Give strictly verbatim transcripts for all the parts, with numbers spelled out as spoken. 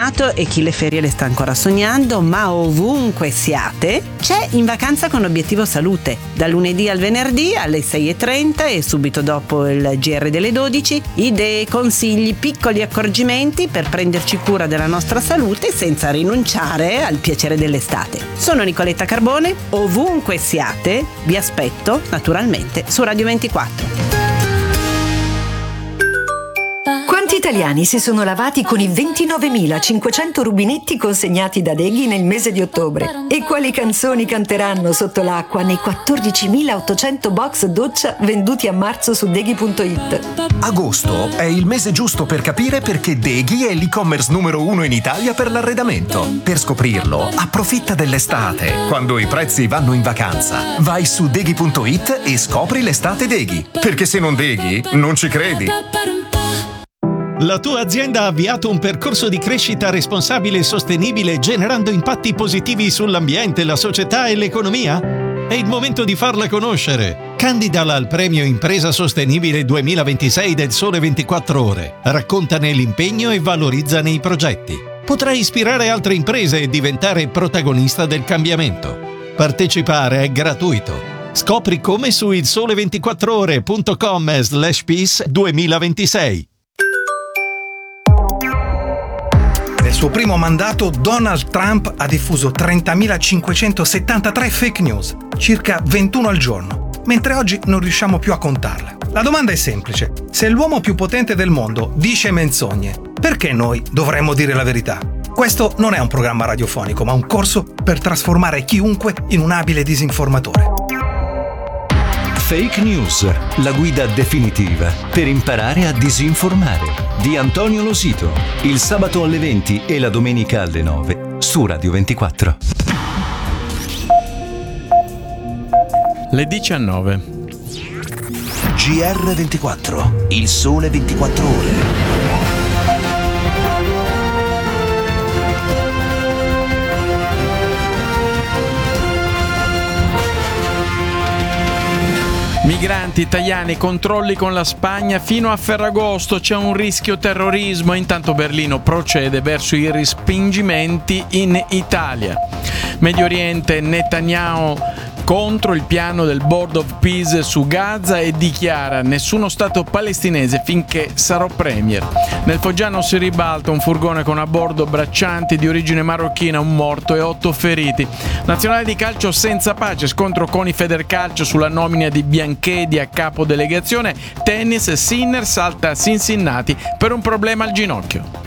sognato e chi le ferie le sta ancora sognando, ma ovunque siate, c'è In Vacanza con Obiettivo Salute. Da lunedì al venerdì alle sei e trenta e subito dopo il G R delle dodici, idee, consigli, piccoli accorgimenti per prenderci cura della nostra salute senza rinunciare al piacere dell'estate. Sono Nicoletta Carbone, ovunque siate, vi aspetto naturalmente su Radio ventiquattro. Quanti italiani si sono lavati con i ventinovemilacinquecento rubinetti consegnati da Deghi nel mese di ottobre? E quali canzoni canteranno sotto l'acqua nei quattordicimilaottocento box doccia venduti a marzo su Deghi punto it? Agosto è il mese giusto per capire perché Deghi è l'e-commerce numero uno in Italia per l'arredamento. Per scoprirlo, approfitta dell'estate, quando i prezzi vanno in vacanza. Vai su Deghi punto it e scopri l'estate Deghi. Perché se non Deghi, non ci credi. La tua azienda ha avviato un percorso di crescita responsabile e sostenibile generando impatti positivi sull'ambiente, la società e l'economia? È il momento di farla conoscere. Candidala al premio Impresa Sostenibile duemilaventisei del Sole ventiquattro Ore. Raccontane l'impegno e valorizzane i progetti. Potrai ispirare altre imprese e diventare protagonista del cambiamento. Partecipare è gratuito. Scopri come su il sole ventiquattro ore punto com slash peace duemilaventisei. Nel suo primo mandato, Donald Trump ha diffuso trentamilacinquecentosettantatré fake news, circa ventuno al giorno, mentre oggi non riusciamo più a contarle. La domanda è semplice: se l'uomo più potente del mondo dice menzogne, perché noi dovremmo dire la verità? Questo non è un programma radiofonico, ma un corso per trasformare chiunque in un abile disinformatore. Fake News, la guida definitiva per imparare a disinformare, di Antonio Losito, il sabato alle venti e la domenica alle nove su Radio ventiquattro. Le diciannove. G R ventiquattro, il sole ventiquattro ore. Migranti italiani, controlli con la Spagna fino a Ferragosto, c'è un rischio terrorismo. Intanto Berlino procede verso i respingimenti in Italia. Medio Oriente, Netanyahu contro il piano del Board of Peace su Gaza e dichiara: nessuno stato palestinese finché sarò premier. Nel Foggiano si ribalta un furgone con a bordo braccianti di origine marocchina, un morto e otto feriti. Nazionale di calcio senza pace, scontro con i Federcalcio sulla nomina di Bianchedi a capo delegazione. Tennis, Sinner salta a Cincinnati per un problema al ginocchio.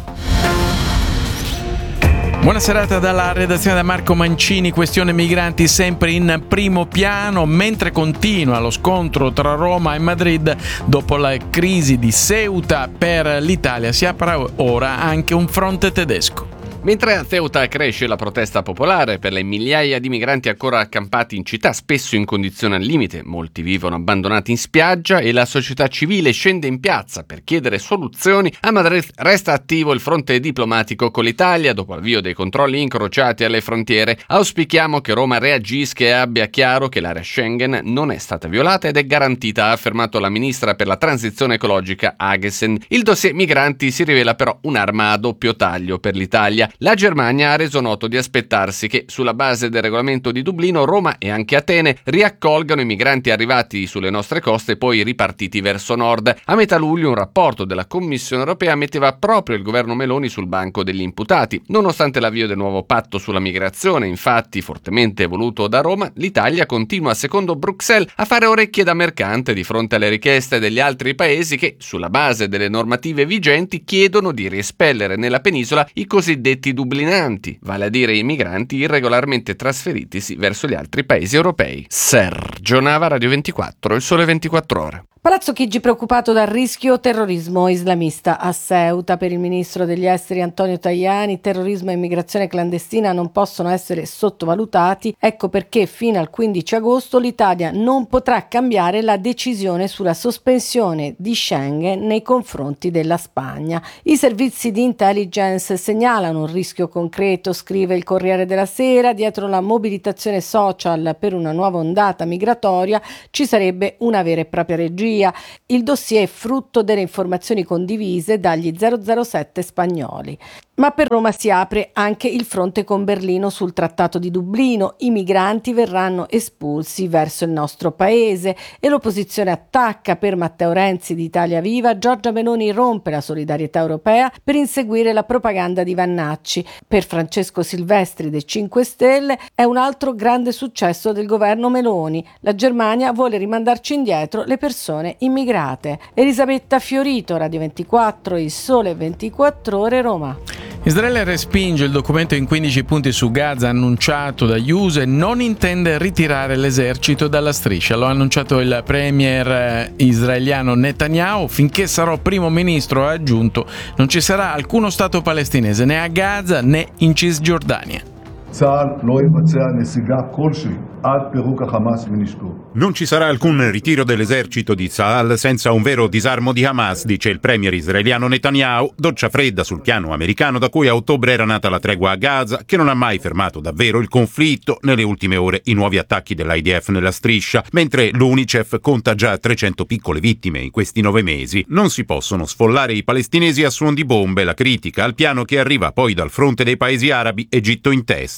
Buona serata dalla redazione da Marco Mancini. Questione migranti sempre in primo piano, mentre continua lo scontro tra Roma e Madrid dopo la crisi di Ceuta. Per l'Italia si apre ora anche un fronte tedesco. Mentre a Ceuta cresce la protesta popolare per le migliaia di migranti ancora accampati in città, spesso in condizioni al limite, molti vivono abbandonati in spiaggia e la società civile scende in piazza per chiedere soluzioni, a Madrid resta attivo il fronte diplomatico con l'Italia dopo l'avvio dei controlli incrociati alle frontiere. Auspichiamo che Roma reagisca e abbia chiaro che l'area Schengen non è stata violata ed è garantita, ha affermato la ministra per la transizione ecologica Agesen. Il dossier migranti si rivela però un'arma a doppio taglio per l'Italia. La Germania ha reso noto di aspettarsi che, sulla base del regolamento di Dublino, Roma e anche Atene riaccolgano i migranti arrivati sulle nostre coste e poi ripartiti verso nord. A metà luglio un rapporto della Commissione europea metteva proprio il governo Meloni sul banco degli imputati. Nonostante l'avvio del nuovo patto sulla migrazione, infatti fortemente voluto da Roma, l'Italia continua, secondo Bruxelles, a fare orecchie da mercante di fronte alle richieste degli altri paesi che, sulla base delle normative vigenti, chiedono di riespellere nella penisola i cosiddetti dublinanti, vale a dire i migranti irregolarmente trasferitisi verso gli altri paesi europei. Sergio Nava, Radio ventiquattro, il sole ventiquattro ore. Palazzo Chigi preoccupato dal rischio terrorismo islamista a Ceuta. Per il ministro degli esteri Antonio Tajani, terrorismo e immigrazione clandestina non possono essere sottovalutati. Ecco perché fino al quindici agosto l'Italia non potrà cambiare la decisione sulla sospensione di Schengen nei confronti della Spagna. I servizi di intelligence segnalano un rischio concreto, scrive il Corriere della Sera. Dietro la mobilitazione social per una nuova ondata migratoria ci sarebbe una vera e propria regia. Il dossier è frutto delle informazioni condivise dagli zero zero sette spagnoli. Ma per Roma si apre anche il fronte con Berlino sul Trattato di Dublino. I migranti verranno espulsi verso il nostro paese e l'opposizione attacca. Per Matteo Renzi di Italia Viva, Giorgia Meloni rompe la solidarietà europea per inseguire la propaganda di Vannacci. Per Francesco Silvestri dei cinque Stelle è un altro grande successo del governo Meloni. La Germania vuole rimandarci indietro le persone immigrate. Elisabetta Fiorito, Radio ventiquattro, Il Sole ventiquattro Ore, Roma. Israele respinge il documento in quindici punti su Gaza annunciato dagli U S A e non intende ritirare l'esercito dalla striscia. Lo ha annunciato il premier israeliano Netanyahu. Finché sarò primo ministro, ha aggiunto, non ci sarà alcuno stato palestinese né a Gaza né in Cisgiordania. Non ci sarà alcun ritiro dell'esercito di Tzahal senza un vero disarmo di Hamas, dice il premier israeliano Netanyahu, doccia fredda sul piano americano da cui a ottobre era nata la tregua a Gaza, che non ha mai fermato davvero il conflitto. Nelle ultime ore i nuovi attacchi dell'I D F nella striscia, mentre l'UNICEF conta già trecento piccole vittime in questi nove mesi. Non si possono sfollare i palestinesi a suon di bombe, la critica al piano che arriva poi dal fronte dei paesi arabi, Egitto in testa.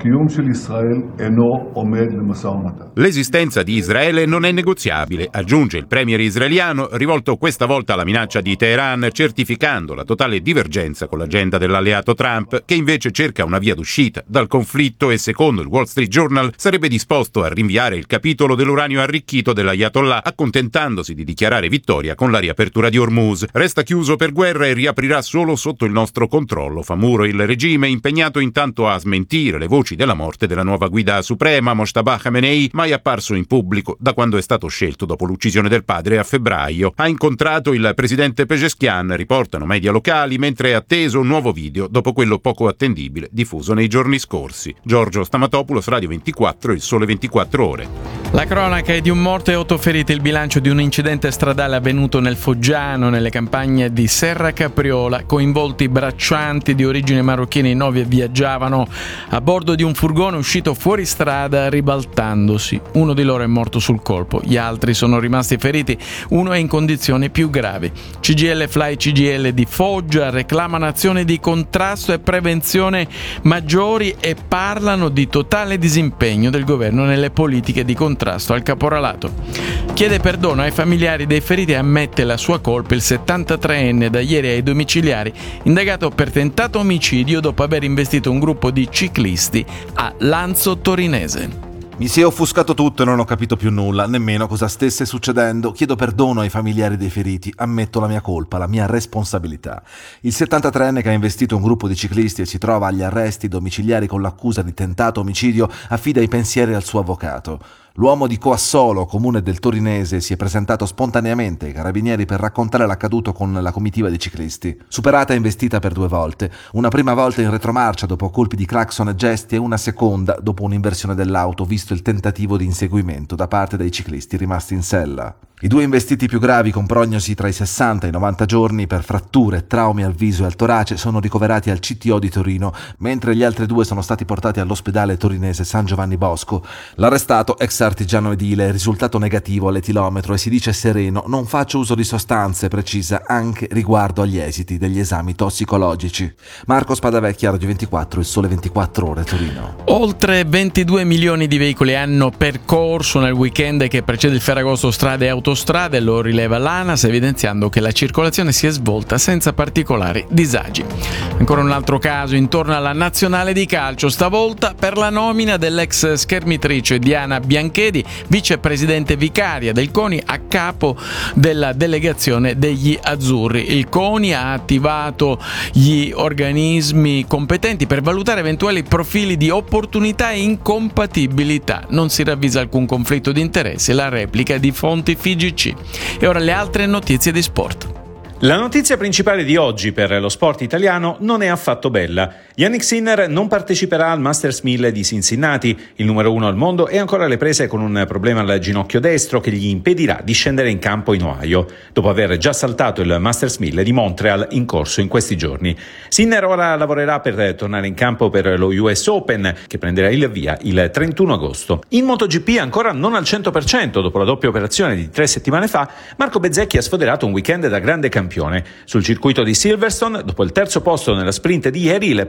L'esistenza di Israele non è negoziabile, aggiunge il premier israeliano, rivolto questa volta alla minaccia di Teheran, certificando la totale divergenza con l'agenda dell'alleato Trump, che invece cerca una via d'uscita dal conflitto e, secondo il Wall Street Journal, sarebbe disposto a rinviare il capitolo dell'uranio arricchito dell'Ayatollah, accontentandosi di dichiarare vittoria con la riapertura di Hormuz. Resta chiuso per guerra e riaprirà solo sotto il nostro controllo, fa muro il regime, impegnato intanto a smentire le voci della morte della nuova guida suprema, Mojtaba Khamenei, mai apparso in pubblico da quando è stato scelto dopo l'uccisione del padre a febbraio. Ha incontrato il presidente Pezeshkian, riportano media locali, mentre è atteso un nuovo video dopo quello poco attendibile diffuso nei giorni scorsi. Giorgio Stamatopoulos, Radio ventiquattro, Il Sole ventiquattro Ore. La cronaca è di un morto e otto feriti, il bilancio di un incidente stradale avvenuto nel Foggiano, nelle campagne di Serra Capriola. Coinvolti braccianti di origine marocchina, i nove viaggiavano a bordo di un furgone uscito fuori strada ribaltandosi. Uno di loro è morto sul colpo, gli altri sono rimasti feriti, uno è in condizioni più gravi. C G I L Fly C G I L di Foggia reclamano azioni di contrasto e prevenzione maggiori e parlano di totale disimpegno del governo nelle politiche di contrasto al caporalato. Chiede perdono ai familiari dei feriti e ammette la sua colpa il settantatreenne da ieri ai domiciliari, indagato per tentato omicidio dopo aver investito un gruppo di ciclisti a Lanzo Torinese. Mi si è offuscato tutto e non ho capito più nulla, nemmeno cosa stesse succedendo. Chiedo perdono ai familiari dei feriti, ammetto la mia colpa, la mia responsabilità. Il settantatreenne che ha investito un gruppo di ciclisti e si trova agli arresti domiciliari con l'accusa di tentato omicidio affida i pensieri al suo avvocato. L'uomo di Coassolo, comune del Torinese, si è presentato spontaneamente ai carabinieri per raccontare l'accaduto con la comitiva di ciclisti. Superata e investita per due volte, una prima volta in retromarcia dopo colpi di clacson e gesti e una seconda dopo un'inversione dell'auto, visto il tentativo di inseguimento da parte dei ciclisti rimasti in sella. I due investiti più gravi, con prognosi tra i sessanta e i novanta giorni per fratture e traumi al viso e al torace, sono ricoverati al C T O di Torino, mentre gli altri due sono stati portati all'ospedale torinese San Giovanni Bosco. L'arrestato, ex artigiano edile, è risultato negativo all'etilometro e si dice sereno: non faccio uso di sostanze, precisa anche riguardo agli esiti degli esami tossicologici. Marco Spadavecchia, Radio ventiquattro, Il Sole ventiquattro Ore, Torino. Oltre ventidue milioni di veicoli hanno percorso nel weekend che precede il Ferragosto strade e autostrade, lo rileva l'ANAS, evidenziando che la circolazione si è svolta senza particolari disagi. Ancora un altro caso intorno alla nazionale di calcio, stavolta per la nomina dell'ex schermitrice Diana Bianchedi, vicepresidente vicaria del CONI, a capo della delegazione degli azzurri. Il CONI ha attivato gli organismi competenti per valutare eventuali profili di opportunità e incompatibilità. Non si ravvisa alcun conflitto di interessi, la replica di fonti F I G C. E ora le altre notizie di sport. La notizia principale di oggi per lo sport italiano non è affatto bella. Jannik Sinner non parteciperà al Masters mille di Cincinnati. Il numero uno al mondo è ancora alle prese con un problema al ginocchio destro che gli impedirà di scendere in campo in Ohio, dopo aver già saltato il Masters mille di Montreal in corso in questi giorni. Sinner ora lavorerà per tornare in campo per lo U S Open, che prenderà il via il trentuno agosto. In MotoGP ancora non al cento per cento dopo la doppia operazione di tre settimane fa, Marco Bezzecchi ha sfoderato un weekend da grande campione campione. Sul circuito di Silverstone, dopo il terzo posto nella sprint di ieri, il